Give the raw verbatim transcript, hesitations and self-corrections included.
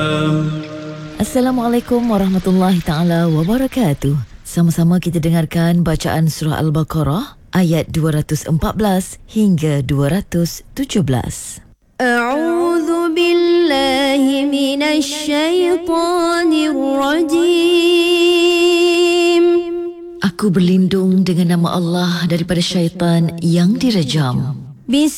Assalamualaikum warahmatullahi ta'ala wabarakatuh. Sama-sama kita dengarkan bacaan surah Al-Baqarah ayat dua ratus empat belas hingga dua ratus tujuh belas. A'udzu billahi minasy syaithanir rajim. Aku berlindung dengan nama Allah daripada syaitan yang dirajam. Bis